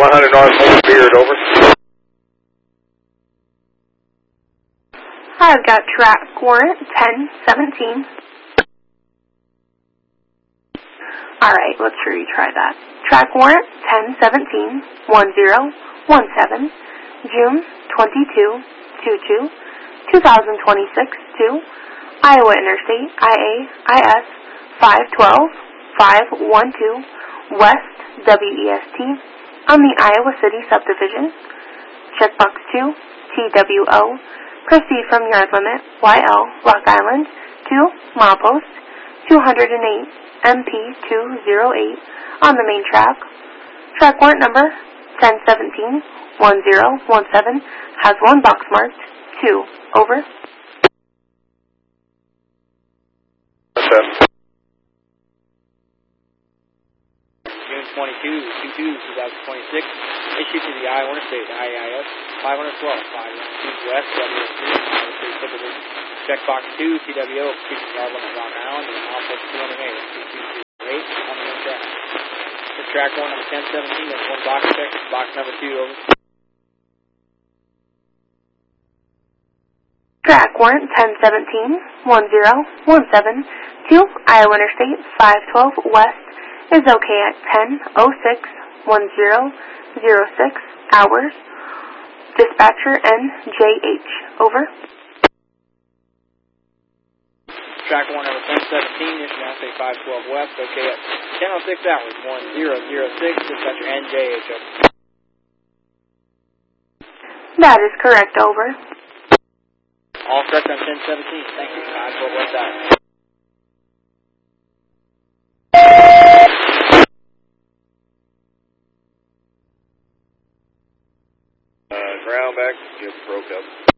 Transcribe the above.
100 North Main Beard, over. I've got track warrant 1017. Alright, let's retry that. Track warrant 1017 1017 June 22 2026 to Iowa Interstate IA-IS 512 512 West WEST on the Iowa City subdivision. Checkbox 2 TWO. Proceed from yard limit YL Rock Island to milepost 208 MP208 on the main track. Track warrant number 1017 1017 has one box marked 2. Over. June 22, 2026, issued to the Iowa Interstate IIS 512 512 West WST Iowa City subdivision. Checkbox 2 TWO. Proceed from yard limit Rock Island to milepost 208 MP208 on the main track. For track warrant number 1017, there's one box check. Box number 2. Over. Track warrant 1017 1017 to Iowa Interstate 512 West is okay at 10:06 10:06 hours. Dispatcher NJH. Over. Track warrant number 1017, issued now say 512 West, okay at 10:06 hours 1006. Dispatcher NJH. Over. That is correct. Over. All correct on 1017. Thank you. 512 West Iowa. Ground back, just broke up.